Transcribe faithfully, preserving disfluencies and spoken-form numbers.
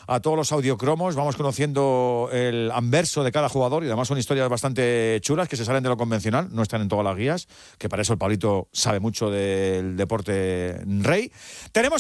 a todos los audiocromos, vamos conociendo el anverso de cada jugador y además son historias bastante chulas que se salen de lo convencional, no están en todas las guías, que para eso el Pablito sabe mucho del deporte rey. Tenemos